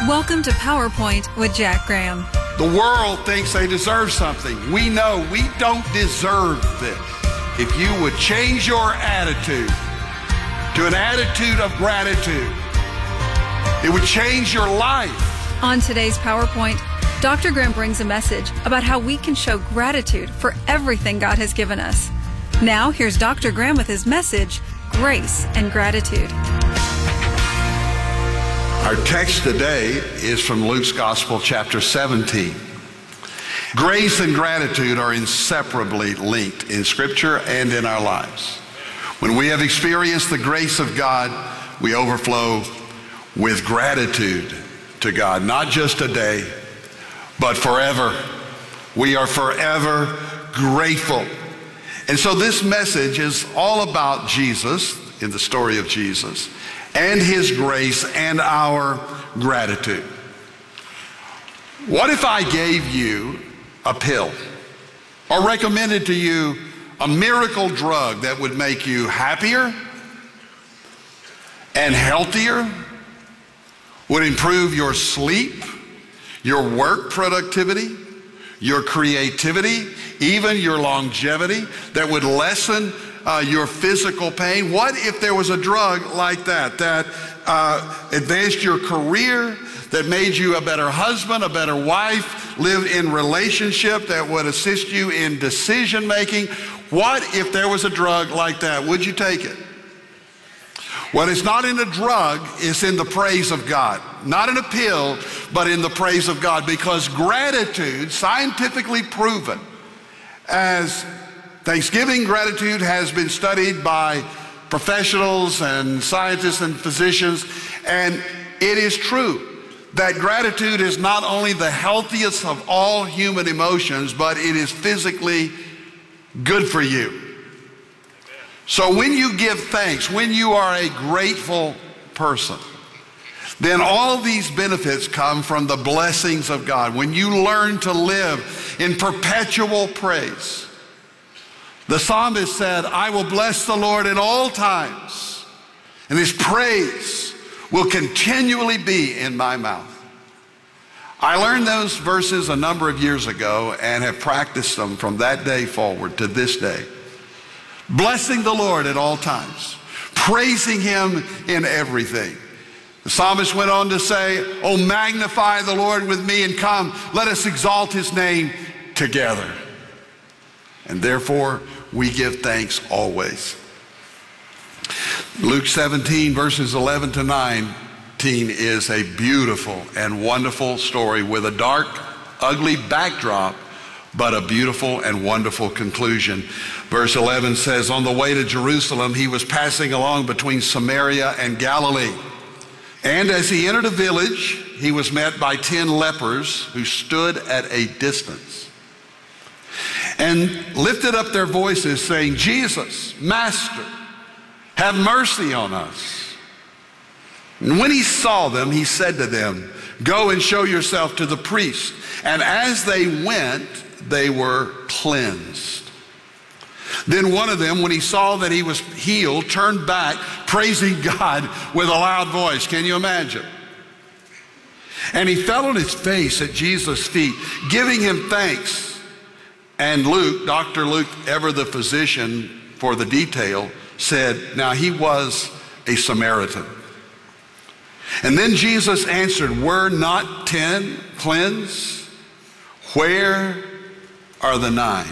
Welcome to PowerPoint with Jack Graham. The world thinks they deserve something. We know we don't deserve this. If you would change your attitude to an attitude of gratitude, it would change your life. On today's PowerPoint, Dr. Graham brings a message about how we can show gratitude for everything God has given us. Now, here's Dr. Graham with his message, Grace and Gratitude. Our text today is from Luke's Gospel, chapter 17. Grace and gratitude are inseparably linked in Scripture and in our lives. When we have experienced the grace of God, we overflow with gratitude to God, not just today, but forever. We are forever grateful. And so this message is all about Jesus, in the story of Jesus, and his grace and our gratitude. What if I gave you a pill or recommended to you a miracle drug that would make you happier and healthier, would improve your sleep, your work productivity, your creativity, even your longevity, that would lessen your physical pain? What if there was a drug like that advanced your career, that made you a better husband, a better wife, live in relationship, that would assist you in decision making? What if there was a drug like that? Would you take it? Well, it's not in a drug, it's in the praise of God. Not in a pill, but in the praise of God. Because gratitude, scientifically proven, as Thanksgiving gratitude has been studied by professionals and scientists and physicians, and it is true that gratitude is not only the healthiest of all human emotions, but it is physically good for you. So when you give thanks, when you are a grateful person, then all these benefits come from the blessings of God. When you learn to live in perpetual praise. The psalmist said, I will bless the Lord at all times, and his praise will continually be in my mouth. I learned those verses a number of years ago and have practiced them from that day forward to this day. Blessing the Lord at all times, praising him in everything. The psalmist went on to say, oh, magnify the Lord with me, and come, let us exalt his name together. And therefore, we give thanks always. Luke 17, verses 11 to 19 is a beautiful and wonderful story with a dark, ugly backdrop, but a beautiful and wonderful conclusion. Verse 11 says, on the way to Jerusalem, he was passing along between Samaria and Galilee. And as he entered a village, he was met by 10 lepers who stood at a distance and lifted up their voices, saying, Jesus, Master, have mercy on us. And when he saw them, he said to them, go and show yourself to the priest. And as they went, they were cleansed. Then one of them, when he saw that he was healed, turned back, praising God with a loud voice. Can you imagine? And he fell on his face at Jesus' feet, giving him thanks. And Luke, Dr. Luke, ever the physician for the detail, said, now he was a Samaritan. And then Jesus answered, were not 10 cleansed? Where are the 9?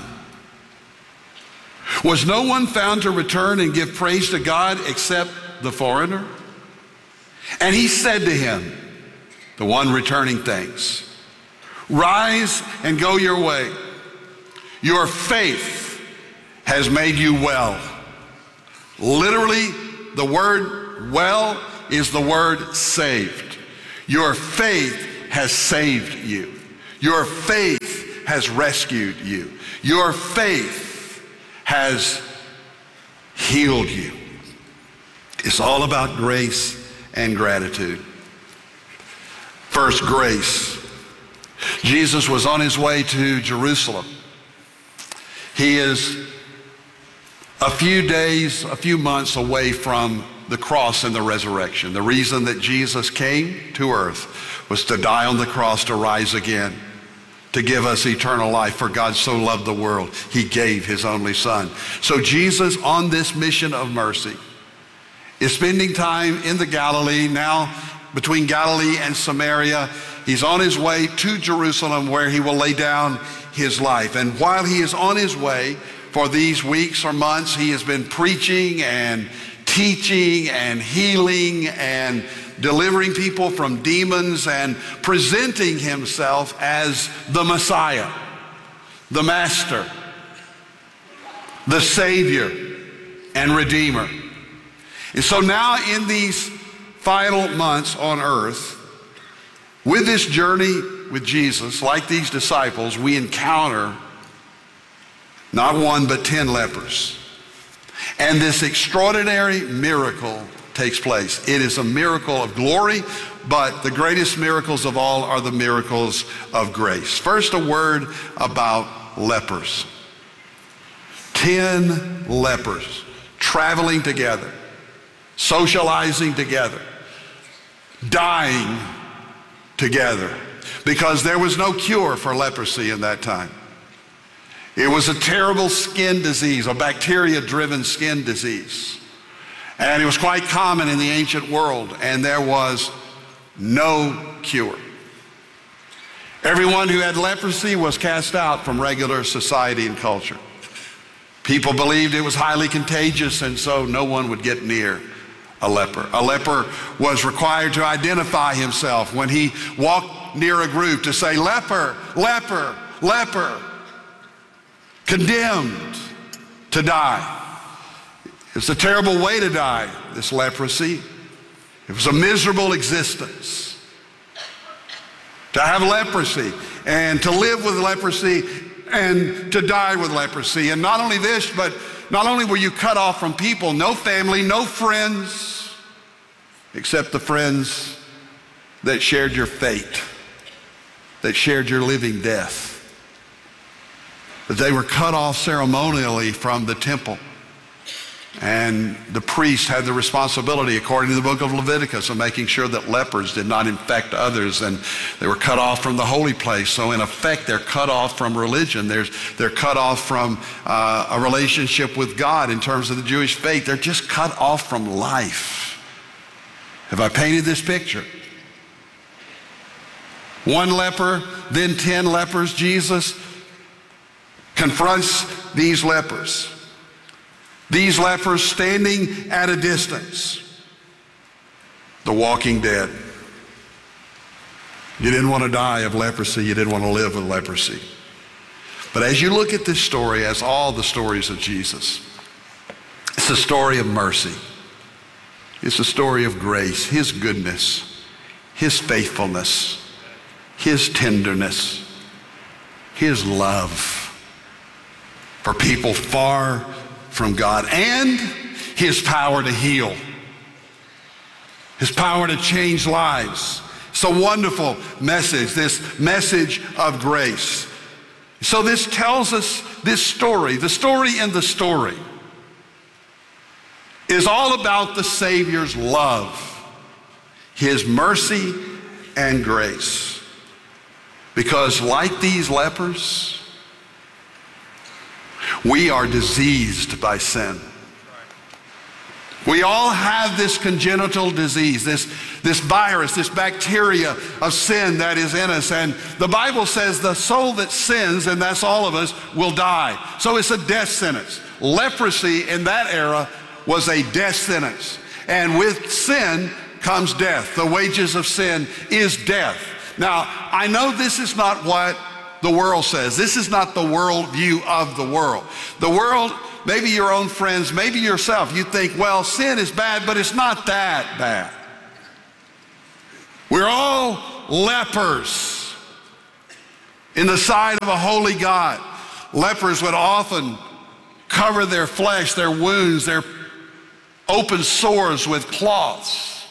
Was no one found to return and give praise to God except the foreigner? And he said to him, the one returning thanks, rise and go your way. Your faith has made you well. Literally, the word well is the word saved. Your faith has saved you. Your faith has rescued you. Your faith has healed you. It's all about grace and gratitude. First, grace. Jesus was on his way to Jerusalem. He is a few days, a few months away from the cross and the resurrection. The reason that Jesus came to earth was to die on the cross, to rise again, to give us eternal life. For God so loved the world, he gave his only son. So Jesus, on this mission of mercy, is spending time in the Galilee, now between Galilee and Samaria. He's on his way to Jerusalem, where he will lay down his life. And while he is on his way, for these weeks or months, he has been preaching and teaching and healing and delivering people from demons and presenting himself as the Messiah, the Master, the Savior, and Redeemer. And so now in these final months on earth, with this journey with Jesus, like these disciples, we encounter not one but 10 lepers. And this extraordinary miracle takes place. It is a miracle of glory, but the greatest miracles of all are the miracles of grace. First, a word about lepers. 10 lepers traveling together, socializing together, dying together, because there was no cure for leprosy in that time. It was a terrible skin disease, a bacteria-driven skin disease. And it was quite common in the ancient world, and there was no cure. Everyone who had leprosy was cast out from regular society and culture. People believed it was highly contagious, and so no one would get near a leper. A leper was required to identify himself when he walked near a group, to say, leper, leper, leper, condemned to die. It's a terrible way to die, this leprosy. It was a miserable existence to have leprosy and to live with leprosy and to die with leprosy. And not only this, but not only were you cut off from people, no family, no friends, except the friends that shared your fate, that shared your living death. But they were cut off ceremonially from the temple. And the priest had the responsibility, according to the book of Leviticus, of making sure that lepers did not infect others, and they were cut off from the holy place. So in effect, they're cut off from religion. They're cut off from a relationship with God in terms of the Jewish faith. They're just cut off from life. Have I painted this picture? One leper, then 10 lepers. Jesus confronts these lepers. These lepers standing at a distance. The walking dead. You didn't want to die of leprosy. You didn't want to live with leprosy. But as you look at this story, as all the stories of Jesus, it's a story of mercy. It's a story of grace, his goodness, his faithfulness, his tenderness, his love for people far from God, and his power to heal, his power to change lives. It's a wonderful message, this message of grace. So this tells us this story, the story in the story, is all about the Savior's love, his mercy and grace. Because like these lepers, we are diseased by sin. We all have this congenital disease, this virus, this bacteria of sin that is in us. And the Bible says the soul that sins, and that's all of us, will die. So it's a death sentence. Leprosy in that era was a death sentence. And with sin comes death. The wages of sin is death. Now, I know this is not what the world says. This is not the worldview of the world. The world, maybe your own friends, maybe yourself, you think, well, sin is bad, but it's not that bad. We're all lepers in the sight of a holy God. Lepers would often cover their flesh, their wounds, their open sores with cloths.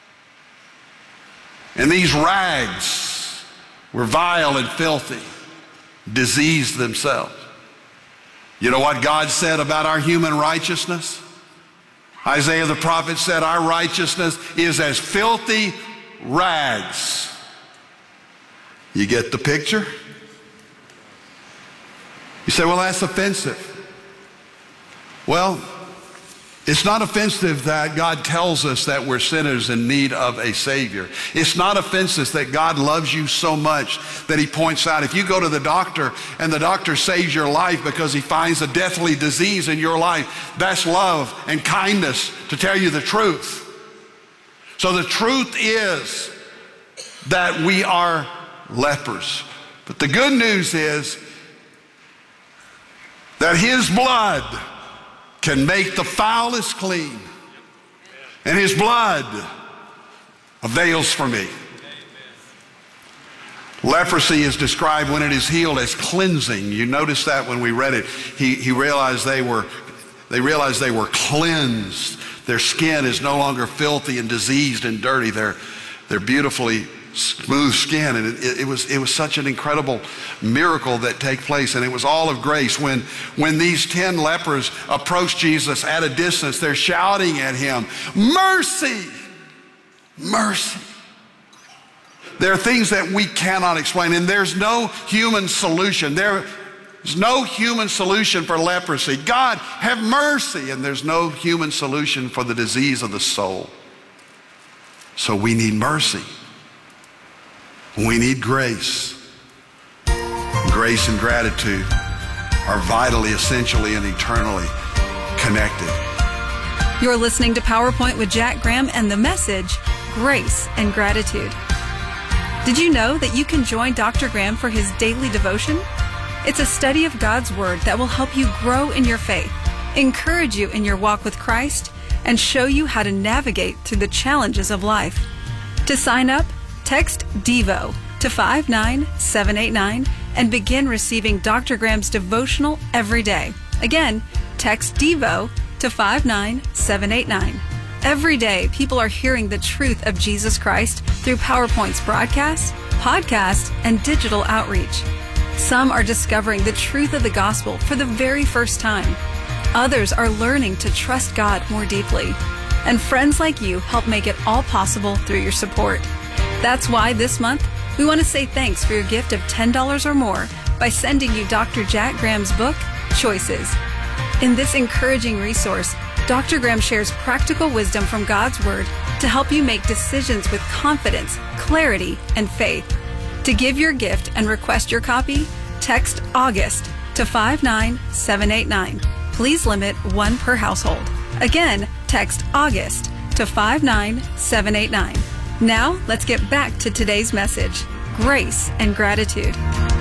And these rags were vile and filthy, diseased themselves. You know what God said about our human righteousness? Isaiah the prophet said our righteousness is as filthy rags. You get the picture? You say, well, that's offensive. Well, it's not offensive that God tells us that we're sinners in need of a Savior. It's not offensive that God loves you so much that he points out, if you go to the doctor and the doctor saves your life because he finds a deathly disease in your life, that's love and kindness to tell you the truth. So the truth is that we are lepers. But the good news is that his blood can make the foulest clean. And his blood avails for me. Leprosy is described when it is healed as cleansing. You notice that when we read it. He realized they realized they were cleansed. Their skin is no longer filthy and diseased and dirty. They're beautifully smooth skin, and it was such an incredible miracle that take place, and it was all of grace. When these 10 lepers approached Jesus at a distance, they're shouting at him, "Mercy! Mercy!" There are things that we cannot explain, and there's no human solution. There's no human solution for leprosy. God, have mercy, and there's no human solution for the disease of the soul. So we need mercy. We need grace. Grace and gratitude are vitally, essentially, and eternally connected. You're listening to PowerPoint with Jack Graham and the message, Grace and Gratitude. Did you know that you can join Dr. Graham for his daily devotion? It's a study of God's Word that will help you grow in your faith, encourage you in your walk with Christ, and show you how to navigate through the challenges of life. To sign up, text DEVO to 59789 and begin receiving Dr. Graham's devotional every day. Again, text DEVO to 59789. Every day, people are hearing the truth of Jesus Christ through PowerPoint's broadcasts, podcasts, and digital outreach. Some are discovering the truth of the gospel for the very first time. Others are learning to trust God more deeply. And friends like you help make it all possible through your support. That's why this month, we want to say thanks for your gift of $10 or more by sending you Dr. Jack Graham's book, Choices. In this encouraging resource, Dr. Graham shares practical wisdom from God's Word to help you make decisions with confidence, clarity, and faith. To give your gift and request your copy, text August to 59789. Please limit one per household. Again, text August to 59789. Now, let's get back to today's message, Grace and Gratitude.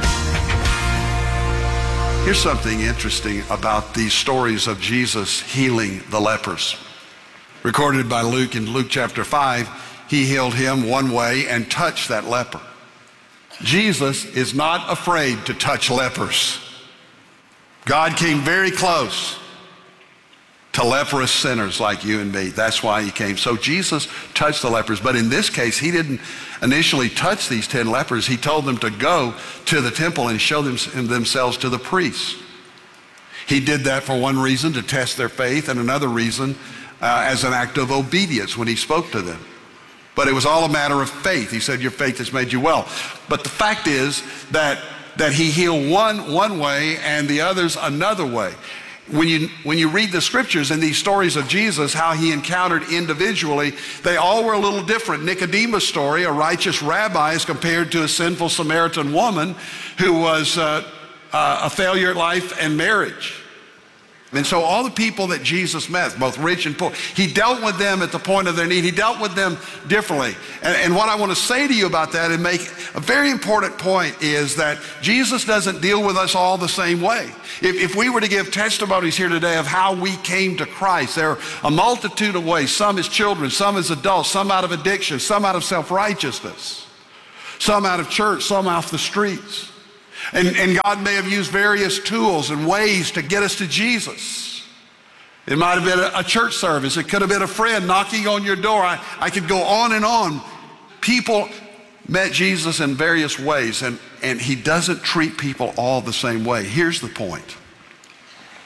Here's something interesting about these stories of Jesus healing the lepers. Recorded by Luke in Luke chapter 5, he healed him one way and touched that leper. Jesus is not afraid to touch lepers. God came very close to leprous sinners like you and me. That's why he came. So Jesus touched the lepers, but in this case, he didn't initially touch these 10 lepers. He told them to go to the temple and show themselves to the priests. He did that for one reason, to test their faith, and another reason as an act of obedience when he spoke to them. But it was all a matter of faith. He said, your faith has made you well. But the fact is that he healed one way and the others another way. When you read the scriptures and these stories of Jesus, how he encountered individually, they all were a little different. Nicodemus' story, a righteous rabbi, is compared to a sinful Samaritan woman who was a failure at life and marriage. And so all the people that Jesus met, both rich and poor, he dealt with them at the point of their need. He dealt with them differently. And what I want to say to you about that and make a very important point is that Jesus doesn't deal with us all the same way. If we were to give testimonies here today of how we came to Christ, there are a multitude of ways, some as children, some as adults, some out of addiction, some out of self-righteousness, some out of church, some off the streets. And God may have used various tools and ways to get us to Jesus. It might have been a church service. It could have been a friend knocking on your door. I could go on and on. People met Jesus in various ways, and he doesn't treat people all the same way. Here's the point.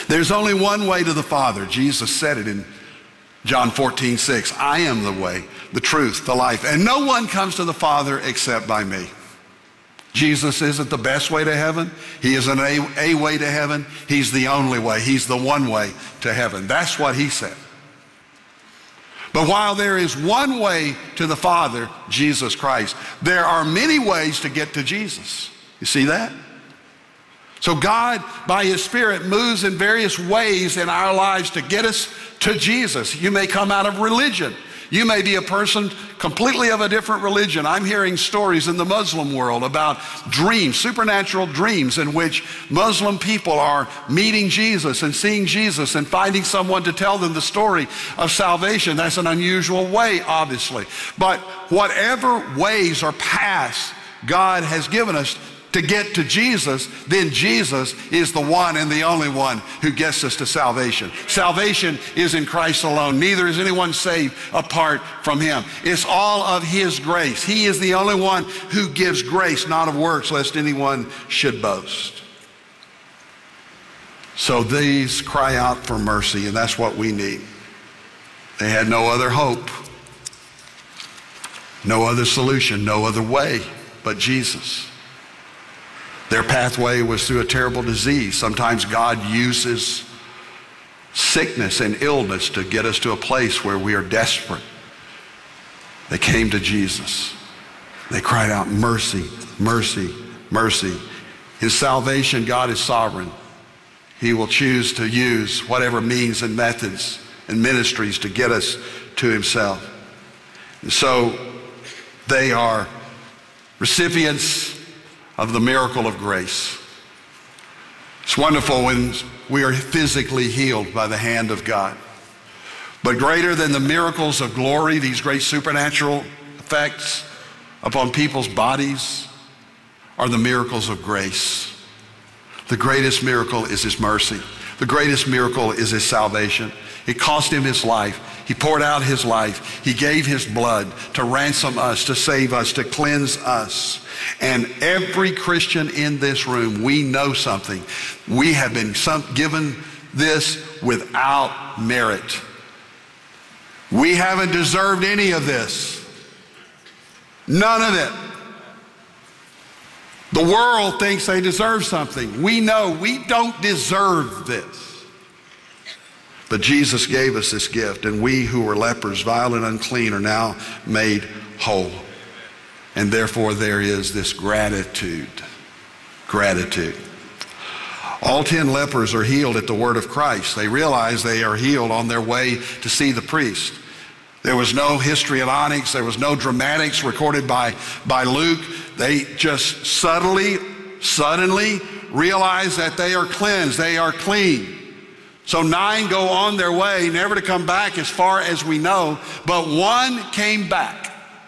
There's only one way to the Father. Jesus said it in John 14:6. I am the way, the truth, the life, and no one comes to the Father except by me. Jesus isn't the best way to heaven. He isn't a way to heaven. He's the only way. He's the one way to heaven. That's what he said. But while there is one way to the Father, Jesus Christ, there are many ways to get to Jesus. You see that? So God, by his Spirit, moves in various ways in our lives to get us to Jesus. You may come out of religion. You may be a person completely of a different religion. I'm hearing stories in the Muslim world about dreams, supernatural dreams, in which Muslim people are meeting Jesus and seeing Jesus and finding someone to tell them the story of salvation. That's an unusual way, obviously. But whatever ways or paths God has given us to get to Jesus, then Jesus is the one and the only one who gets us to salvation. Salvation is in Christ alone. Neither is anyone saved apart from him. It's all of his grace. He is the only one who gives grace, not of works, lest anyone should boast. So these cry out for mercy, and that's what we need. They had no other hope, no other solution, no other way but Jesus. Their pathway was through a terrible disease. Sometimes God uses sickness and illness to get us to a place where we are desperate. They came to Jesus. They cried out, mercy, mercy, mercy. In salvation, God is sovereign. He will choose to use whatever means and methods and ministries to get us to himself. And so they are recipients of the miracle of grace. It's wonderful when we are physically healed by the hand of God. But greater than the miracles of glory, these great supernatural effects upon people's bodies, are the miracles of grace. The greatest miracle is his mercy. The greatest miracle is his salvation. It cost him his life. He poured out his life. He gave his blood to ransom us, to save us, to cleanse us. And every Christian in this room, we know something. We have been given this without merit. We haven't deserved any of this. None of it. The world thinks they deserve something. We know we don't deserve this. But Jesus gave us this gift, and we who were lepers, vile and unclean, are now made whole. And therefore there is this gratitude. Gratitude. All 10 lepers are healed at the word of Christ. They realize they are healed on their way to see the priest. There was no histrionics. There was no dramatics recorded by Luke. They just suddenly realize that they are cleansed. They are clean. So 9 go on their way, never to come back as far as we know, but 1 came back.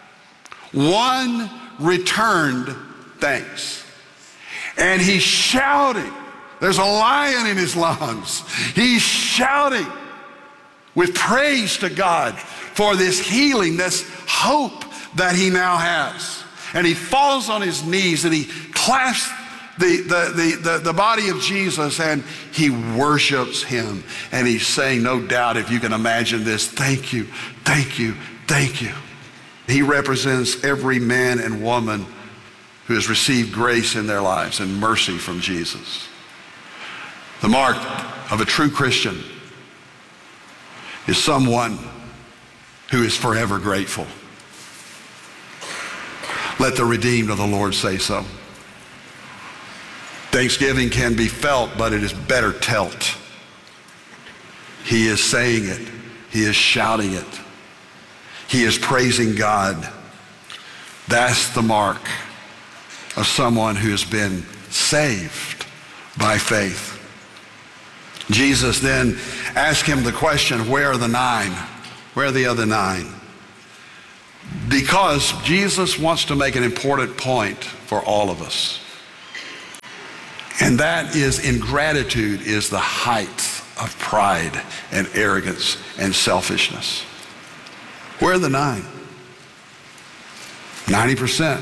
1 returned thanks. And he's shouting. There's a lion in his lungs. He's shouting with praise to God for this healing, this hope that he now has. And he falls on his knees and he clasps the body of Jesus and he worships him. And he's saying, no doubt, if you can imagine this, thank you, thank you, thank you. He represents every man and woman who has received grace in their lives and mercy from Jesus. The mark of a true Christian is someone who is forever grateful. Let the redeemed of the Lord say so. Thanksgiving can be felt, but it is better telt. He is saying it. He is shouting it. He is praising God. That's the mark of someone who has been saved by faith. Jesus then asked him the question, where are the 9? Where are the other 9? Because Jesus wants to make an important point for all of us. And that is, ingratitude is the height of pride and arrogance and selfishness. Where are the 9? 90%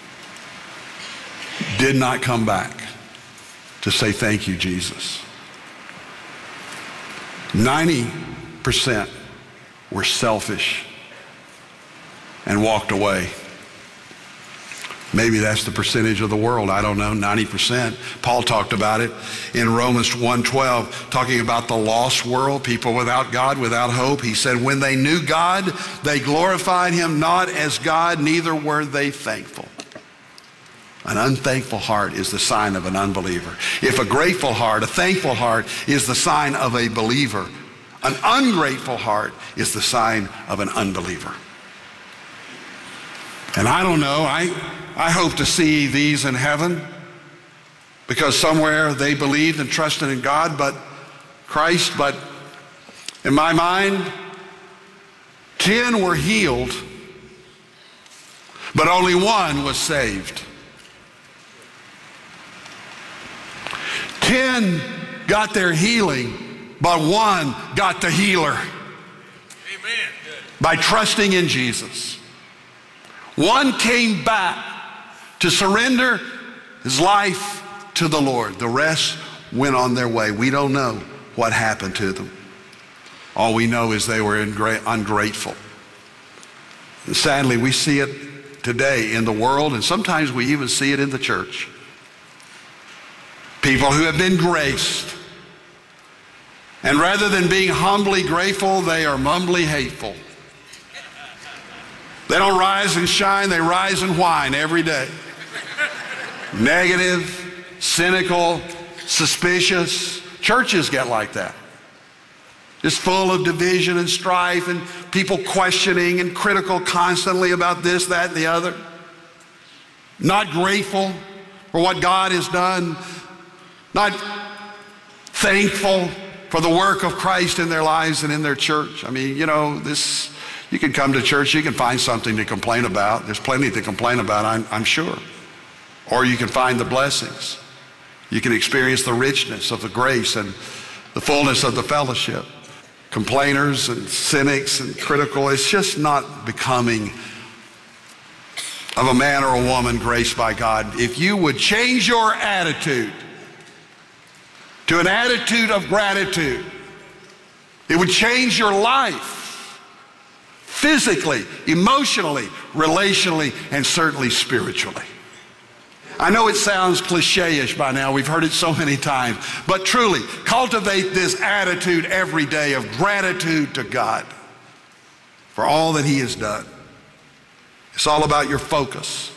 did not come back to say thank you, Jesus. 90% were selfish and walked away. Maybe that's the percentage of the world. I don't know, 90%. Paul talked about it in Romans 1:12, talking about the lost world, people without God, without hope. He said, when they knew God, they glorified him not as God, neither were they thankful. An unthankful heart is the sign of an unbeliever. If a grateful heart, a thankful heart, is the sign of a believer, an ungrateful heart is the sign of an unbeliever. And I don't know, I hope to see these in heaven, because somewhere they believed and trusted in God, but Christ, but in my mind, 10 were healed, but only one was saved. 10 got their healing, but one got the healer. Amen. By trusting in Jesus. One came back to surrender his life to the Lord. The rest went on their way. We don't know what happened to them. All we know is they were ungrateful. And sadly, we see it today in the world, and sometimes we even see it in the church. People who have been graced, and rather than being humbly grateful, they are mumbly hateful. They don't rise and shine, they rise and whine every day. Negative, cynical, suspicious. Churches get like that. Just full of division and strife and people questioning and critical constantly about this, that, and the other. Not grateful for what God has done. Not thankful for the work of Christ in their lives and in their church. I mean, you know, you can come to church, you can find something to complain about. There's plenty to complain about, I'm sure. Or you can find the blessings. You can experience the richness of the grace and the fullness of the fellowship. Complainers and cynics and critical, it's just not becoming of a man or a woman graced by God. If you would change your attitude to an attitude of gratitude, it would change your life physically, emotionally, relationally, and certainly spiritually. I know it sounds cliche-ish by now. We've heard it so many times. But truly, cultivate this attitude every day of gratitude to God for all that he has done. It's all about your focus.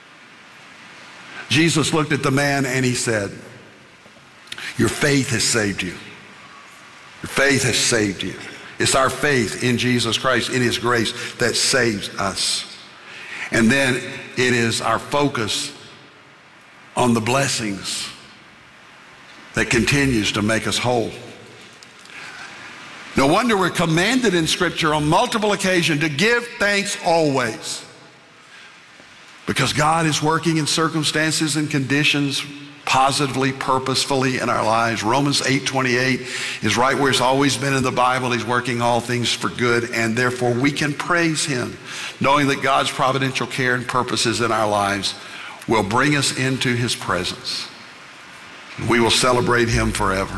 Jesus looked at the man and he said, your faith has saved you. Your faith has saved you. It's our faith in Jesus Christ, in his grace, that saves us. And then it is our focus on the blessings that continues to make us whole. No wonder we're commanded in Scripture on multiple occasions to give thanks always. Because God is working in circumstances and conditions positively, purposefully in our lives. Romans 8:28 is right where it's always been in the Bible. He's working all things for good, and therefore we can praise him, knowing that God's providential care and purposes in our lives will bring us into his presence. We will celebrate him forever.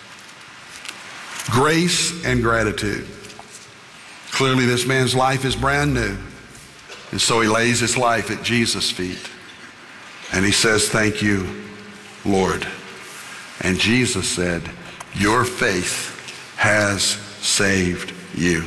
Grace and gratitude. Clearly this man's life is brand new. And so he lays his life at Jesus' feet. And he says, thank you, Lord. And Jesus said, your faith has saved you.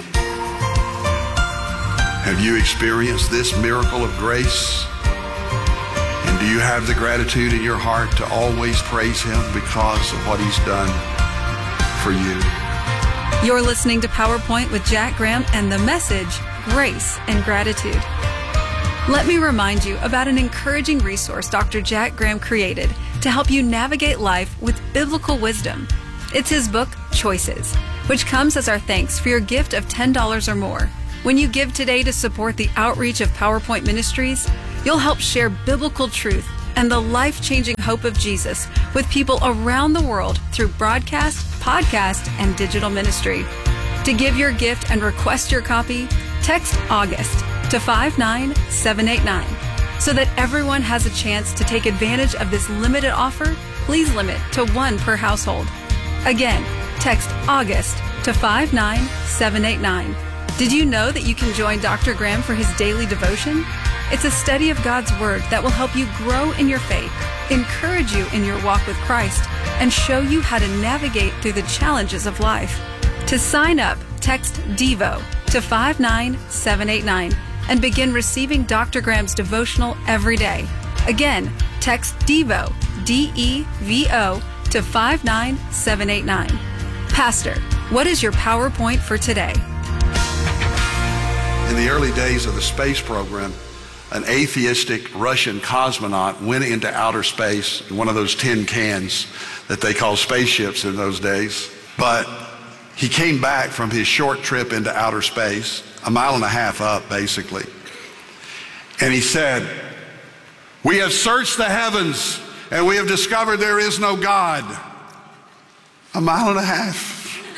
Have you experienced this miracle of grace? And do you have the gratitude in your heart to always praise him because of what he's done for you? You're listening to PowerPoint with Jack Graham and the message, Grace and Gratitude. Let me remind you about an encouraging resource Dr. Jack Graham created to help you navigate life with biblical wisdom. It's his book, Choices, which comes as our thanks for your gift of $10 or more. When you give today to support the outreach of PowerPoint Ministries, you'll help share biblical truth and the life-changing hope of Jesus with people around the world through broadcast, podcast, and digital ministry. To give your gift and request your copy, text August to 59789. So that everyone has a chance to take advantage of this limited offer, please limit to one per household. Again, text August to 59789. Did you know that you can join Dr. Graham for his daily devotion? It's a study of God's Word that will help you grow in your faith, encourage you in your walk with Christ, and show you how to navigate through the challenges of life. To sign up, text DEVO to 59789 and begin receiving Dr. Graham's devotional every day. Again, text DEVO, D-E-V-O, to 59789. Pastor, what is your PowerPoint for today? In the early days of the space program, an atheistic Russian cosmonaut went into outer space in one of those tin cans that they called spaceships in those days. But he came back from his short trip into outer space, 1.5 miles up, basically. And he said, "We have searched the heavens and we have discovered there is no God." 1.5 miles.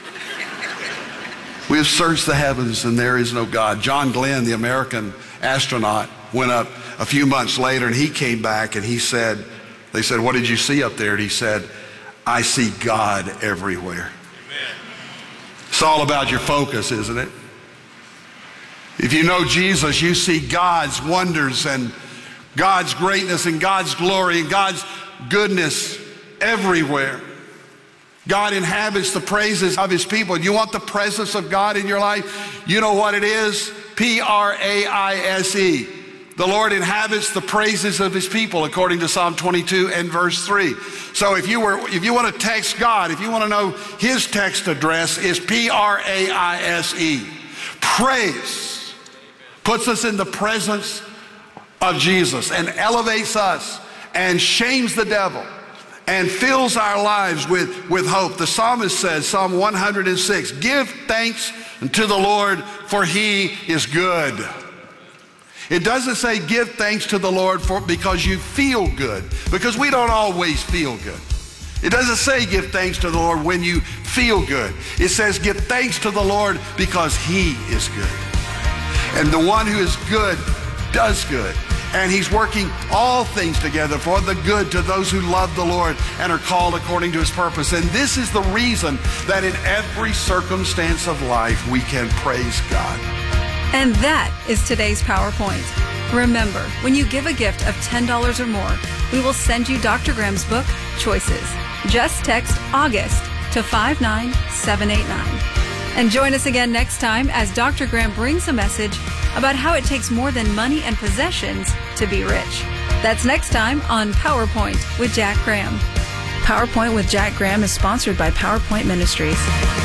We have searched the heavens and there is no God. John Glenn, the American astronaut, went up a few months later and he came back and he said, they said, "What did you see up there?" And he said, "I see God everywhere." Amen. It's all about your focus, isn't it? If you know Jesus, you see God's wonders and God's greatness and God's glory and God's goodness everywhere. God inhabits the praises of his people. You want the presence of God in your life? You know what it is? P-R-A-I-S-E. The Lord inhabits the praises of his people, according to Psalm 22 and verse 3. So if you want to text God, if you want to know his text address, is P-R-A-I-S-E. Praise puts us in the presence of Jesus and elevates us and shames the devil and fills our lives with hope. The psalmist says, Psalm 106, "Give thanks unto the Lord, for he is good." It doesn't say give thanks to the Lord because you feel good, because we don't always feel good. It doesn't say give thanks to the Lord when you feel good. It says give thanks to the Lord because he is good. And the one who is good does good. And he's working all things together for the good to those who love the Lord and are called according to his purpose. And this is the reason that in every circumstance of life we can praise God. And that is today's PowerPoint. Remember, when you give a gift of $10 or more, we will send you Dr. Graham's book, Choices. Just text August to 59789. And join us again next time as Dr. Graham brings a message about how it takes more than money and possessions to be rich. That's next time on PowerPoint with Jack Graham. PowerPoint with Jack Graham is sponsored by PowerPoint Ministries.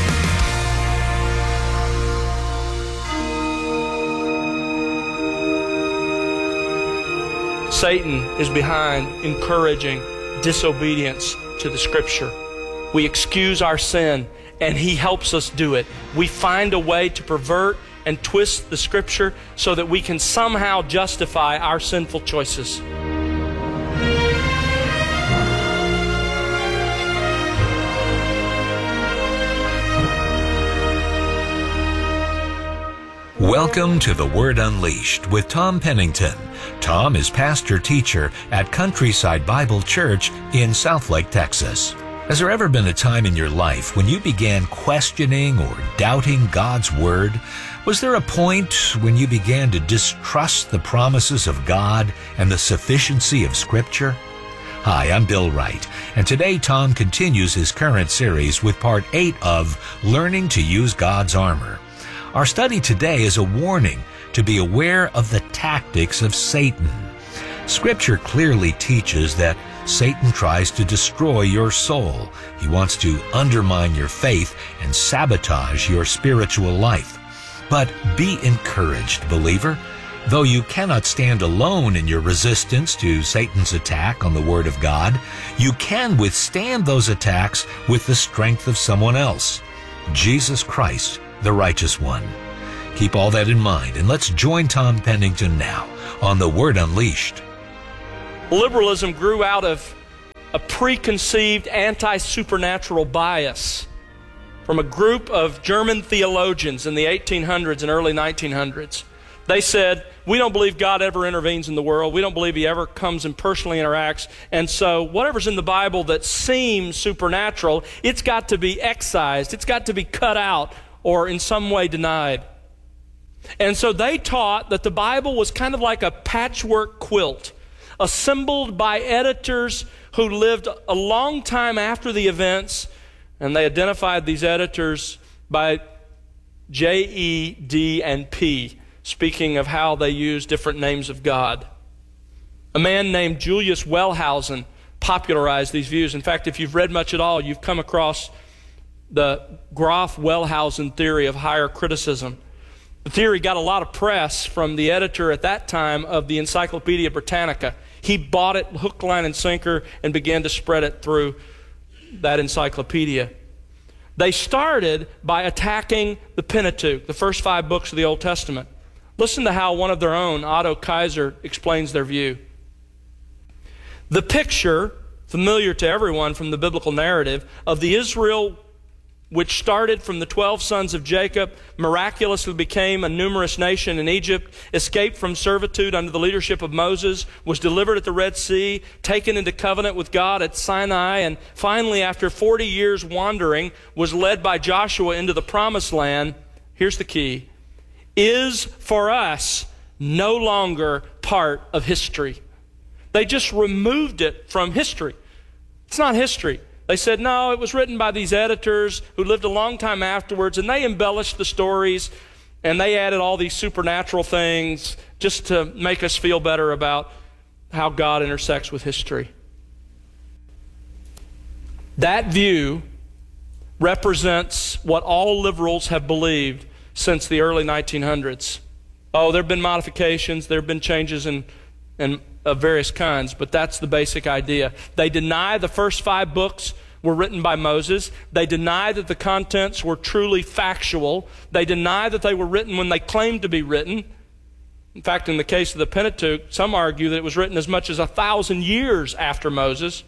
Satan is behind encouraging disobedience to the Scripture. We excuse our sin, and he helps us do it. We find a way to pervert and twist the Scripture so that we can somehow justify our sinful choices. Welcome to The Word Unleashed with Tom Pennington. Tom is pastor-teacher at Countryside Bible Church in Southlake, Texas. Has there ever been a time in your life when you began questioning or doubting God's Word? Was there a point when you began to distrust the promises of God and the sufficiency of Scripture? Hi, I'm Bill Wright, and today Tom continues his current series with Part 8 of Learning to Use God's Armor. Our study today is a warning to be aware of the tactics of Satan. Scripture clearly teaches that Satan tries to destroy your soul. He wants to undermine your faith and sabotage your spiritual life. But be encouraged, believer. Though you cannot stand alone in your resistance to Satan's attack on the Word of God, you can withstand those attacks with the strength of someone else, Jesus Christ, the righteous one. Keep all that in mind, and let's join Tom Pennington now on The Word Unleashed. Liberalism grew out of a preconceived anti-supernatural bias from a group of German theologians in the 1800s and early 1900s. They said, we don't believe God ever intervenes in the world. We don't believe he ever comes and personally interacts. And so whatever's in the Bible that seems supernatural, it's got to be excised. It's got to be cut out or in some way denied. And so they taught that the Bible was kind of like a patchwork quilt, assembled by editors who lived a long time after the events, and they identified these editors by J, E, D, and P, speaking of how they use different names of God. A man named Julius Wellhausen popularized these views. In fact, if you've read much at all, you've come across the Groff-Wellhausen theory of higher criticism. The theory got a lot of press from the editor at that time of the Encyclopedia Britannica. He bought it hook, line, and sinker and began to spread it through that encyclopedia. They started by attacking the Pentateuch, the first 5 books of the Old Testament. Listen to how one of their own, Otto Kaiser, explains their view. The picture, familiar to everyone from the biblical narrative, of the Israel which started from the 12 sons of Jacob, miraculously became a numerous nation in Egypt, escaped from servitude under the leadership of Moses, was delivered at the Red Sea, taken into covenant with God at Sinai, and finally, after 40 years wandering, was led by Joshua into the Promised Land. Here's the key: is for us no longer part of history. They just removed it from history. It's not history. They said, no, it was written by these editors who lived a long time afterwards, and they embellished the stories, and they added all these supernatural things just to make us feel better about how God intersects with history. That view represents what all liberals have believed since the early 1900s. Oh, there have been modifications, there have been changes in of various kinds, but that's the basic idea. They deny the first 5 books were written by Moses. They deny that the contents were truly factual. They deny that they were written when they claimed to be written. In fact, in the case of the Pentateuch, some argue that it was written as much as 1,000 years after Moses.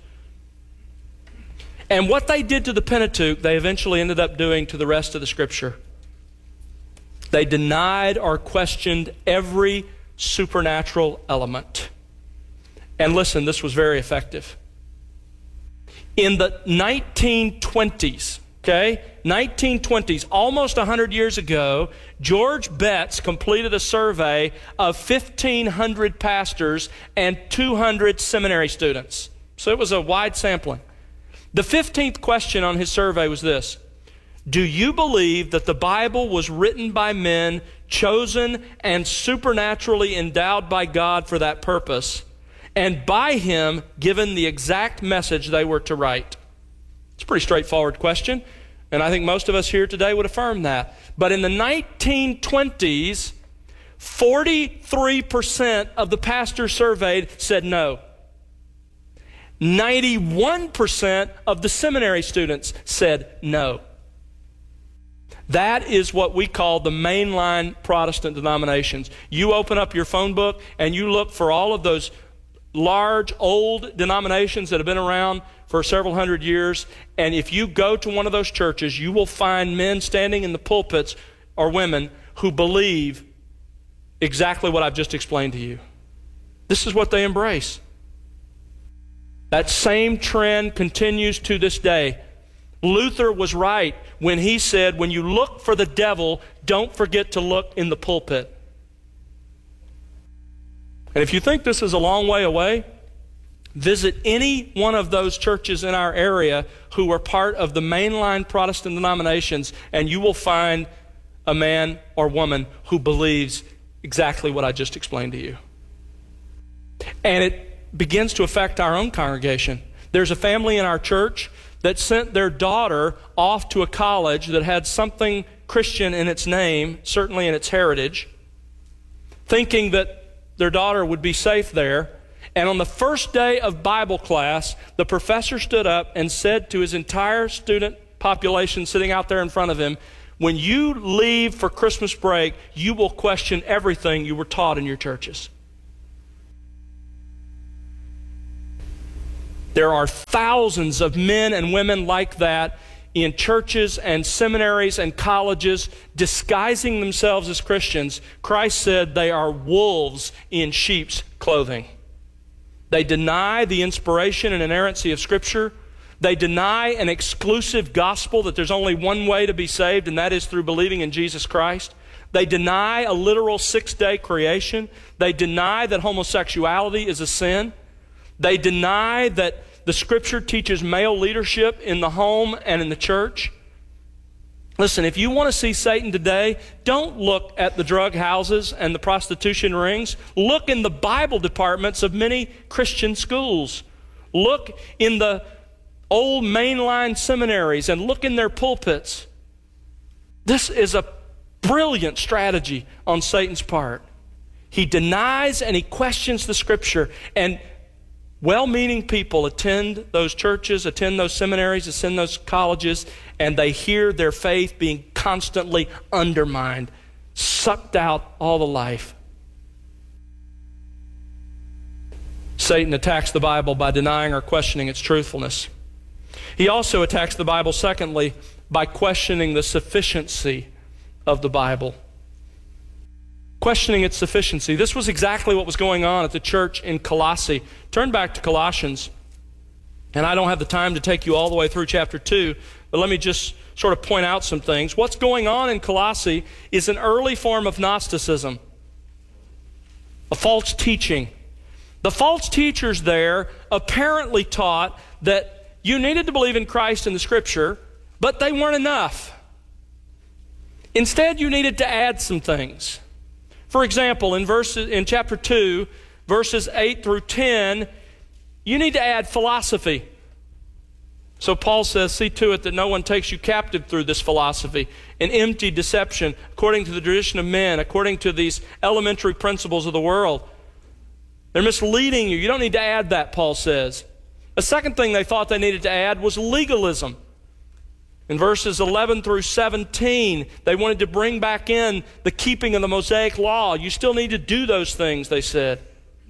And what they did to the Pentateuch, they eventually ended up doing to the rest of the Scripture. They denied or questioned every supernatural element. And listen, this was very effective. In the 1920s, 1920s, almost 100 years ago, George Betts completed a survey of 1,500 pastors and 200 seminary students. So it was a wide sampling. The 15th question on his survey was this: do you believe that the Bible was written by men chosen and supernaturally endowed by God for that purpose, and by Him given the exact message they were to write? It's a pretty straightforward question, and I think most of us here today would affirm that. But in the 1920s, 43% of the pastors surveyed said no. 91% of the seminary students said no. That is what we call the mainline Protestant denominations. You open up your phone book and you look for all of those large, old denominations that have been around for several hundred years, and if you go to one of those churches, you will find men standing in the pulpits, or women, who believe exactly what I've just explained to you. This is what they embrace. That same trend continues to this day. Luther was right when he said, when you look for the devil, don't forget to look in the pulpit. And if you think this is a long way away, visit any one of those churches in our area who are part of the mainline Protestant denominations, and you will find a man or woman who believes exactly what I just explained to you. And it begins to affect our own congregation. There's a family in our church that sent their daughter off to a college that had something Christian in its name, certainly in its heritage, thinking that their daughter would be safe there. And on the first day of Bible class, the professor stood up and said to his entire student population sitting out there in front of him, when you leave for Christmas break, you will question everything you were taught in your churches. There are thousands of men and women like that in churches and seminaries and colleges disguising themselves as Christians, Christ said they are wolves in sheep's clothing. They deny the inspiration and inerrancy of Scripture. They deny an exclusive gospel that there's only one way to be saved, and that is through believing in Jesus Christ. They deny a literal 6-day creation. They deny that homosexuality is a sin. They deny that the Scripture teaches male leadership in the home and in the church. Listen, if you want to see Satan today, don't look at the drug houses and the prostitution rings. Look in the Bible departments of many Christian schools. Look in the old mainline seminaries and look in their pulpits. This is a brilliant strategy on Satan's part. He denies and he questions the Scripture, and well-meaning people attend those churches, attend those seminaries, attend those colleges, and they hear their faith being constantly undermined, sucked out all the life. Satan attacks the Bible by denying or questioning its truthfulness. He also attacks the Bible, secondly, by questioning the sufficiency of the Bible. Questioning its sufficiency. This was exactly what was going on at the church in Colossae. Turn back to Colossians. And I don't have the time to take you all the way through chapter 2, but let me just sort of point out some things. What's going on in Colossae is an early form of Gnosticism, a false teaching. The false teachers there apparently taught that you needed to believe in Christ and the Scripture, but they weren't enough. Instead, you needed to add some things. For example, in chapter 2, verses 8 through 10, you need to add philosophy. So Paul says, see to it that no one takes you captive through this philosophy, an empty deception, according to the tradition of men, according to these elementary principles of the world. They're misleading you. You don't need to add that, Paul says. A second thing they thought they needed to add was legalism. In verses 11 through 17, they wanted to bring back in the keeping of the Mosaic law. You still need to do those things, they said.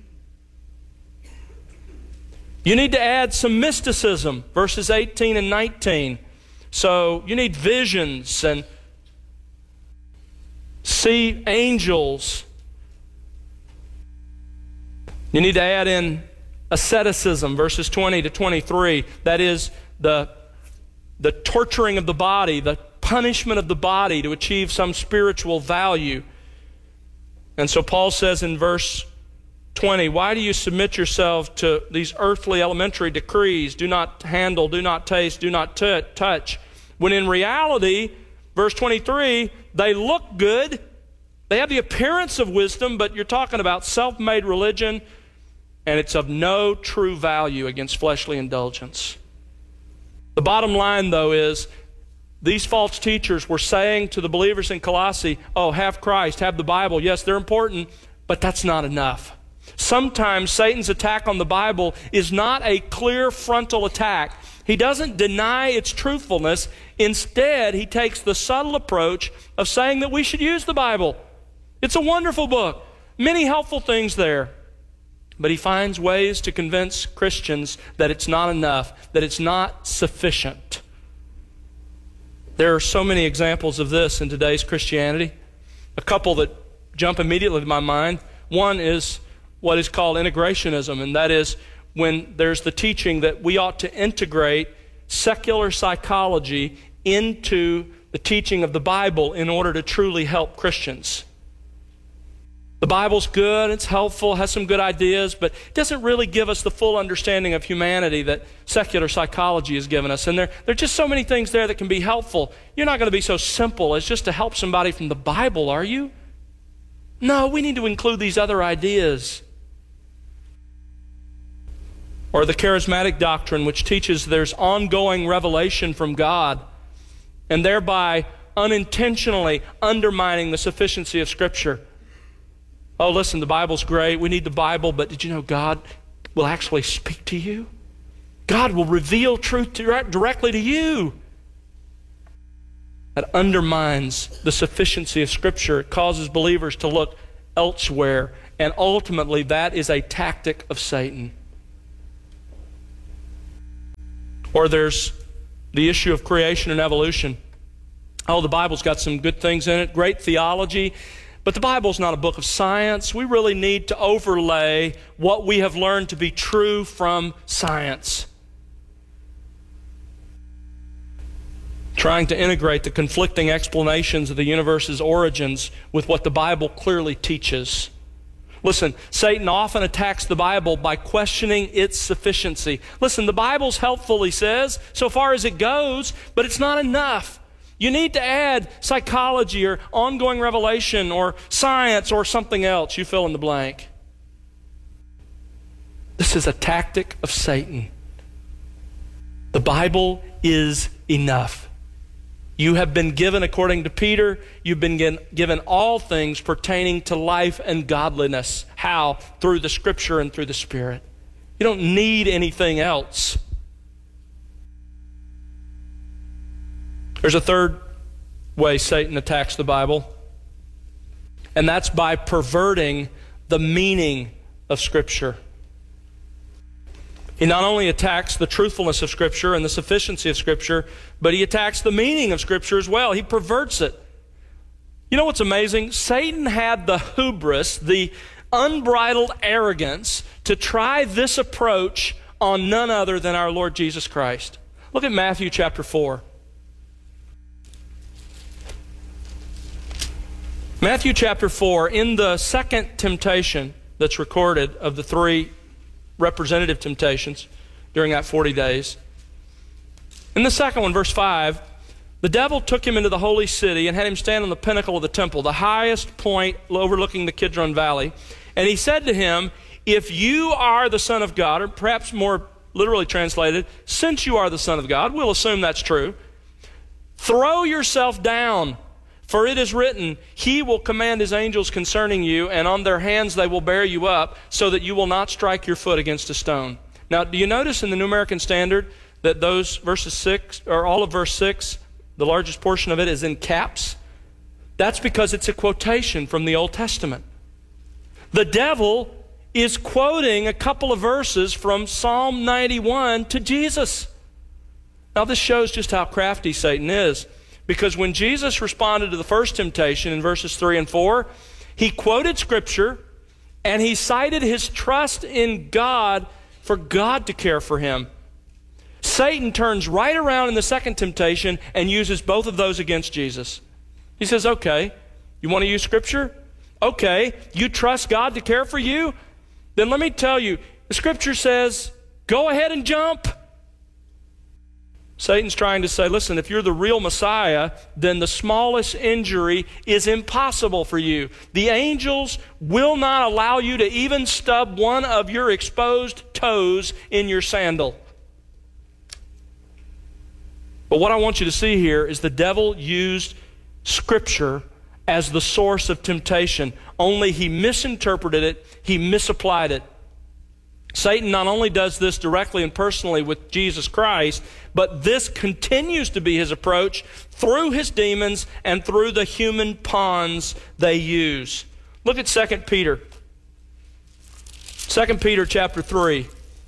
You need to add some mysticism, verses 18 and 19. So you need visions and see angels. You need to add in asceticism, verses 20 to 23. That is the torturing of the body, the punishment of the body to achieve some spiritual value. And so Paul says in verse 20, why do you submit yourself to these earthly elementary decrees? Do not handle, do not taste, do not touch. When in reality, verse 23, they look good. They have the appearance of wisdom, but you're talking about self-made religion, and it's of no true value against fleshly indulgence. The bottom line, though, is these false teachers were saying to the believers in Colossae, oh, have Christ, have the Bible. Yes, they're important, but that's not enough. Sometimes Satan's attack on the Bible is not a clear frontal attack. He doesn't deny its truthfulness. Instead, he takes the subtle approach of saying that we should use the Bible. It's a wonderful book, many helpful things there. But he finds ways to convince Christians that it's not enough, that it's not sufficient. There are so many examples of this in today's Christianity. A couple that jump immediately to my mind. One is what is called integrationism, and that is when there's the teaching that we ought to integrate secular psychology into the teaching of the Bible in order to truly help Christians. The Bible's good, it's helpful, has some good ideas, but it doesn't really give us the full understanding of humanity that secular psychology has given us. And there are just so many things there that can be helpful. You're not going to be so simple as just to help somebody from the Bible, are you? No, we need to include these other ideas. Or the charismatic doctrine, which teaches there's ongoing revelation from God, and thereby unintentionally undermining the sufficiency of Scripture. Oh, listen, the Bible's great. We need the Bible, but did you know God will actually speak to you? God will reveal truth directly to you. That undermines the sufficiency of Scripture. It causes believers to look elsewhere, and ultimately that is a tactic of Satan. Or there's the issue of creation and evolution. Oh, the Bible's got some good things in it, great theology, but the Bible's not a book of science. We really need to overlay what we have learned to be true from science. Trying to integrate the conflicting explanations of the universe's origins with what the Bible clearly teaches. Listen, Satan often attacks the Bible by questioning its sufficiency. Listen, the Bible's helpful, he says, so far as it goes, but it's not enough. You need to add psychology or ongoing revelation or science or something else. You fill in the blank. This is a tactic of Satan. The Bible is enough. You have been given, according to Peter, you've been given all things pertaining to life and godliness. How? Through the Scripture and through the Spirit. You don't need anything else. There's a third way Satan attacks the Bible, and that's by perverting the meaning of Scripture. He not only attacks the truthfulness of Scripture and the sufficiency of Scripture, but he attacks the meaning of Scripture as well. He perverts it. You know what's amazing? Satan had the hubris, the unbridled arrogance, to try this approach on none other than our Lord Jesus Christ. Look at Matthew chapter 4. Matthew chapter 4, in the second temptation that's recorded of the three representative temptations during that 40 days. In the second one, verse 5, the devil took him into the holy city and had him stand on the pinnacle of the temple, the highest point overlooking the Kidron Valley. And he said to him, if you are the Son of God, or perhaps more literally translated, since you are the Son of God, we'll assume that's true, throw yourself down. For it is written, he will command his angels concerning you, and on their hands they will bear you up, so that you will not strike your foot against a stone. Now, do you notice in the New American Standard that those verses 6, or all of verse 6, the largest portion of it is in caps? That's because it's a quotation from the Old Testament. The devil is quoting a couple of verses from Psalm 91 to Jesus. Now, this shows just how crafty Satan is. Because when Jesus responded to the first temptation in verses 3 and 4, he quoted Scripture and he cited his trust in God for God to care for him. Satan turns right around in the second temptation and uses both of those against Jesus. He says, okay, you want to use Scripture? Okay, you trust God to care for you? Then let me tell you, the Scripture says, go ahead and jump. Satan's trying to say, listen, if you're the real Messiah, then the smallest injury is impossible for you. The angels will not allow you to even stub one of your exposed toes in your sandal. But what I want you to see here is the devil used Scripture as the source of temptation. Only he misinterpreted it, he misapplied it. Satan not only does this directly and personally with Jesus Christ, but this continues to be his approach through his demons and through the human pawns they use. Look at 2 Peter. 2 Peter chapter 3.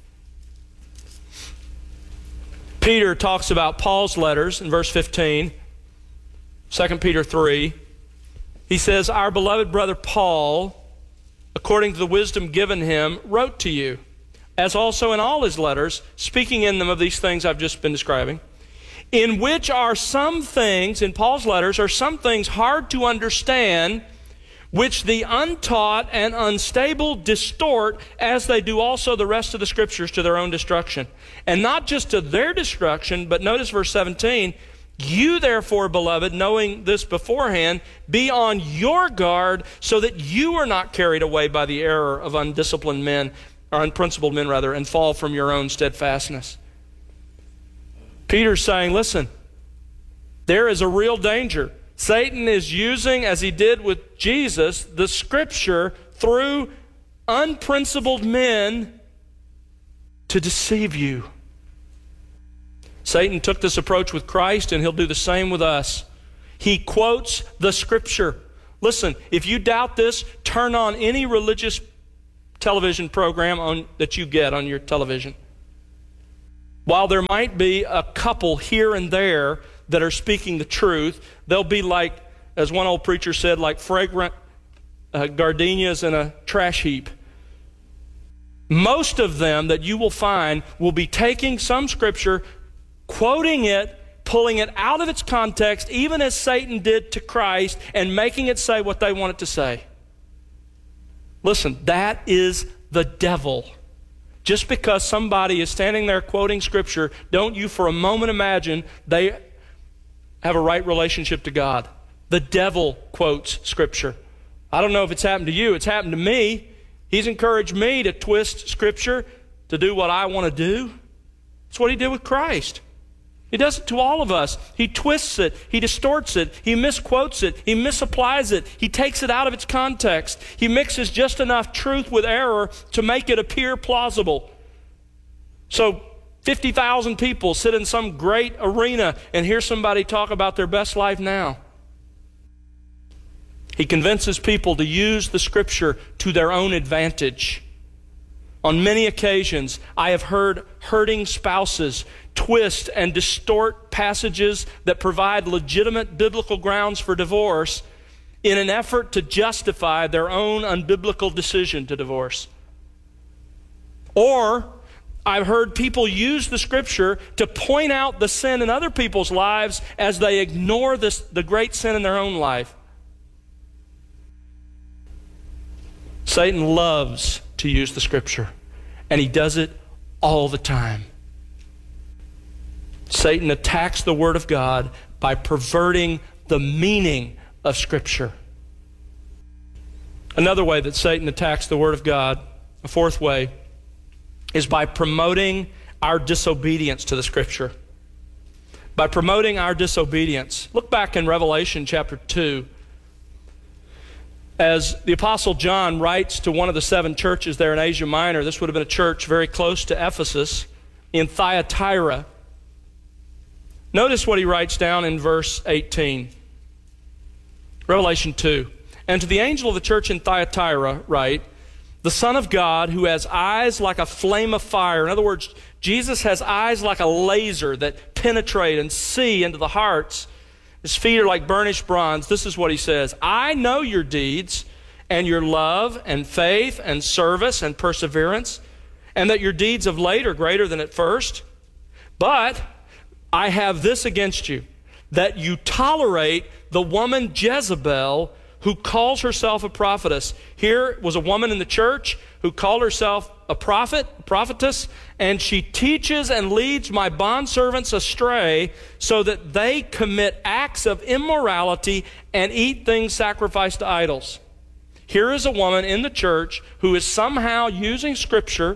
Peter talks about Paul's letters in verse 15. 2 Peter 3. He says, our beloved brother Paul, according to the wisdom given him, wrote to you, as also in all his letters, speaking in them of these things I've just been describing, in which are some things, in Paul's letters, are some things hard to understand, which the untaught and unstable distort, as they do also the rest of the Scriptures, to their own destruction. And not just to their destruction, but notice verse 17, you therefore, beloved, knowing this beforehand, be on your guard, so that you are not carried away by the error of undisciplined men, or unprincipled men rather, and fall from your own steadfastness. Peter's saying, listen, there is a real danger. Satan is using, as he did with Jesus, the Scripture through unprincipled men to deceive you. Satan took this approach with Christ, and he'll do the same with us. He quotes the Scripture. Listen, if you doubt this, turn on any religious television program that you get on your television. While there might be a couple here and there that are speaking the truth, they'll be like, as one old preacher said, like fragrant gardenias in a trash heap. Most of them that you will find will be taking some scripture, quoting it, pulling it out of its context, even as Satan did to Christ, and making it say what they want it to say. Listen, that is the devil. Just because somebody is standing there quoting scripture, don't you for a moment imagine they have a right relationship to God. The devil quotes scripture. I don't know if it's happened to you. It's happened to me. He's encouraged me to twist scripture to do what I want to do. That's what he did with Christ. He does it to all of us. He twists it. He distorts it. He misquotes it. He misapplies it. He takes it out of its context. He mixes just enough truth with error to make it appear plausible. So 50,000 people sit in some great arena and hear somebody talk about their best life now. He convinces people to use the scripture to their own advantage. On many occasions, I have heard hurting spouses twist and distort passages that provide legitimate biblical grounds for divorce in an effort to justify their own unbiblical decision to divorce. Or I've heard people use the scripture to point out the sin in other people's lives as they ignore the great sin in their own life. Satan loves to use the scripture, and he does it all the time. Satan attacks the Word of God by perverting the meaning of Scripture. Another way that Satan attacks the Word of God, a fourth way, is by promoting our disobedience to the Scripture. By promoting our disobedience. Look back in Revelation chapter 2. As the Apostle John writes to one of the 7 churches there in Asia Minor, this would have been a church very close to Ephesus, in Thyatira. Notice what he writes down in verse 18. Revelation 2. And to the angel of the church in Thyatira write, the Son of God, who has eyes like a flame of fire. In other words, Jesus has eyes like a laser that penetrate and see into the hearts. His feet are like burnished bronze. This is what he says. I know your deeds and your love and faith and service and perseverance, and that your deeds of late are greater than at first. But I have this against you, that you tolerate the woman Jezebel, who calls herself a prophetess. Here was a woman in the church who called herself a prophetess, and she teaches and leads my bondservants astray so that they commit acts of immorality and eat things sacrificed to idols. Here is a woman in the church who is somehow using Scripture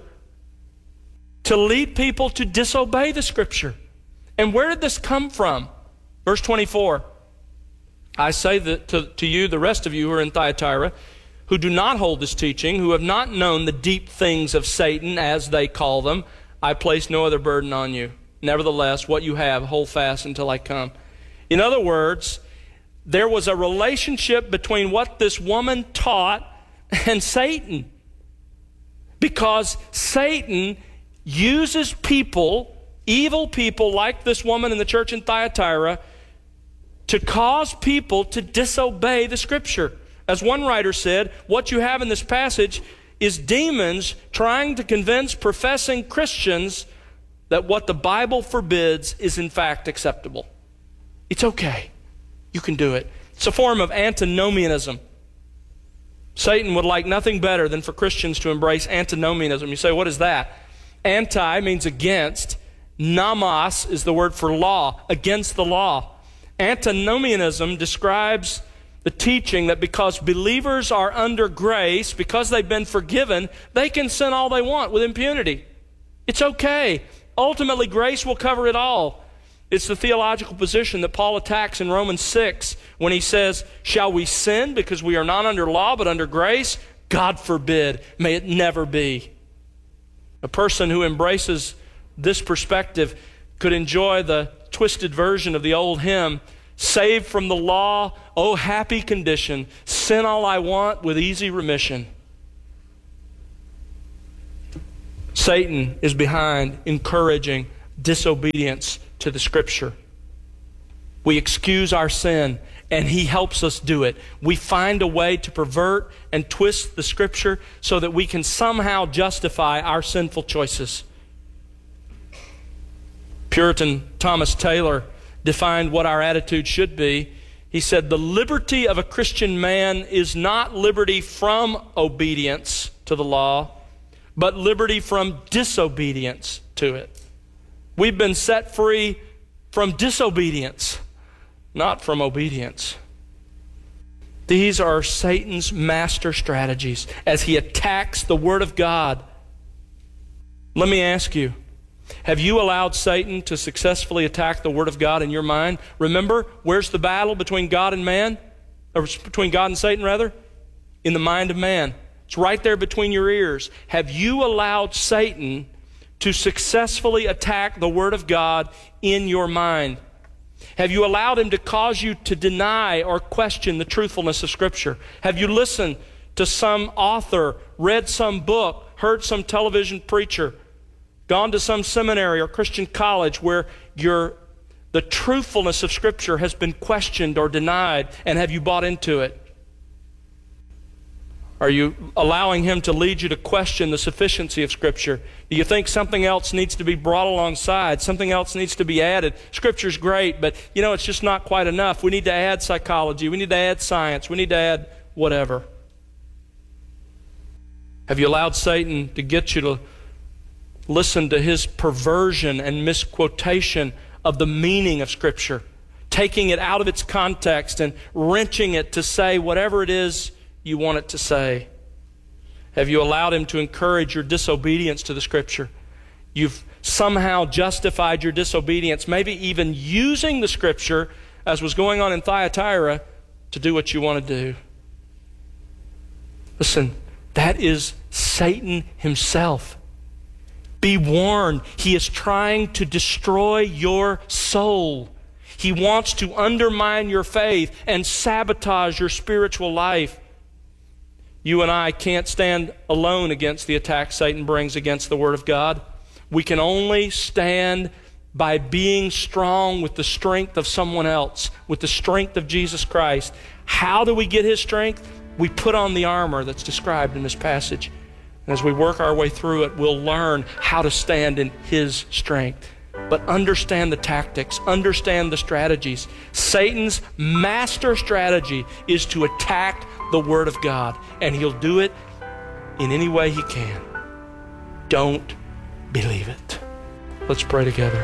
to lead people to disobey the Scripture. And where did this come from? Verse 24. I say that to you, the rest of you who are in Thyatira, who do not hold this teaching, who have not known the deep things of Satan, as they call them, I place no other burden on you. Nevertheless, what you have, hold fast until I come. In other words, there was a relationship between what this woman taught and Satan. Because Satan uses people, evil people like this woman in the church in Thyatira, to cause people to disobey the Scripture. As one writer said, what you have in this passage is demons trying to convince professing Christians that what the Bible forbids is in fact acceptable. It's okay. You can do it. It's a form of antinomianism. Satan would like nothing better than for Christians to embrace antinomianism. You say, what is that? Anti means against. Nomos is the word for law, against the law. Antinomianism describes the teaching that because believers are under grace, because they've been forgiven, they can sin all they want with impunity. It's okay. Ultimately, grace will cover it all. It's the theological position that Paul attacks in Romans 6 when he says, shall we sin because we are not under law but under grace? God forbid. May it never be. A person who embraces this perspective could enjoy the twisted version of the old hymn, saved from the law, oh happy condition, sin all I want with easy remission. Satan is behind encouraging disobedience to the Scripture. We excuse our sin, and He helps us do it. We find a way to pervert and twist the Scripture so that we can somehow justify our sinful choices. Puritan Thomas Taylor defined what our attitude should be. He said, "The liberty of a Christian man is not liberty from obedience to the law, but liberty from disobedience to it." We've been set free from disobedience, not from obedience. These are Satan's master strategies as he attacks the Word of God. Let me ask you, have you allowed Satan to successfully attack the Word of God in your mind? Remember, where's the battle between God and man? Or between God and Satan, rather? In the mind of man. It's right there between your ears. Have you allowed Satan to successfully attack the Word of God in your mind? Have you allowed him to cause you to deny or question the truthfulness of Scripture? Have you listened to some author, read some book, heard some television preacher, gone to some seminary or Christian college where the truthfulness of Scripture has been questioned or denied, and have you bought into it? Are you allowing him to lead you to question the sufficiency of Scripture? Do you think something else needs to be brought alongside? Something else needs to be added? Scripture's great, but it's just not quite enough. We need to add psychology. We need to add science. We need to add whatever. Have you allowed Satan to get you to listen to his perversion and misquotation of the meaning of Scripture, taking it out of its context and wrenching it to say whatever it is you want it to say? Have you allowed him to encourage your disobedience to the Scripture? You've somehow justified your disobedience, maybe even using the Scripture, as was going on in Thyatira, to do what you want to do. Listen, that is Satan himself. Be warned, he is trying to destroy your soul. He wants to undermine your faith and sabotage your spiritual life. You and I can't stand alone against the attack Satan brings against the Word of God. We can only stand by being strong with the strength of someone else, with the strength of Jesus Christ. How do we get His strength? We put on the armor that's described in this passage. And as we work our way through it, we'll learn how to stand in His strength. But understand the tactics, understand the strategies. Satan's master strategy is to attack the Word of God, and he'll do it in any way he can. Don't believe it. Let's pray together.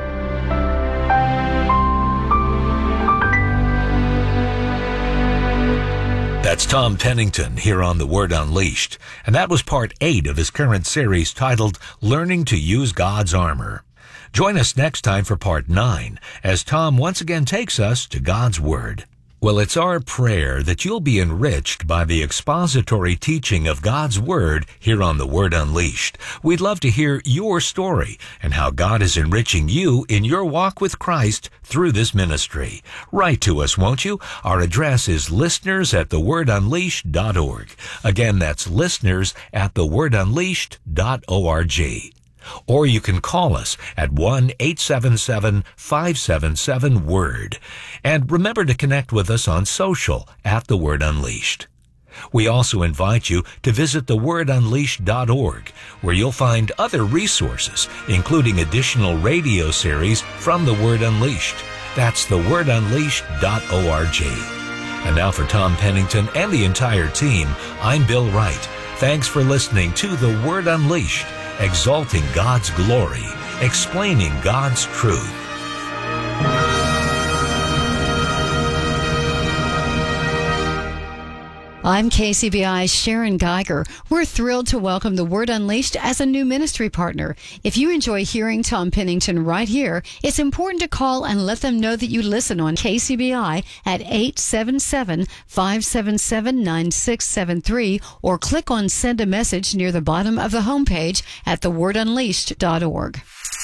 That's Tom Pennington here on The Word Unleashed, and that was part 8 of his current series titled Learning to Use God's Armor. Join us next time for part 9 as Tom once again takes us to God's Word. Well, it's our prayer that you'll be enriched by the expository teaching of God's Word here on The Word Unleashed. We'd love to hear your story and how God is enriching you in your walk with Christ through this ministry. Write to us, won't you? Our address is listeners@thewordunleashed.org. Again, that's listeners@thewordunleashed.org. Or you can call us at 1-877-577-WORD. And remember to connect with us on social @The Word Unleashed. We also invite you to visit thewordunleashed.org, where you'll find other resources, including additional radio series from The Word Unleashed. That's thewordunleashed.org. And now for Tom Pennington and the entire team, I'm Bill Wright. Thanks for listening to The Word Unleashed, exalting God's glory, explaining God's truth. I'm KCBI's Sharon Geiger. We're thrilled to welcome The Word Unleashed as a new ministry partner. If you enjoy hearing Tom Pennington right here, it's important to call and let them know that you listen on KCBI at 877-577-9673 or click on Send a Message near the bottom of the homepage at thewordunleashed.org.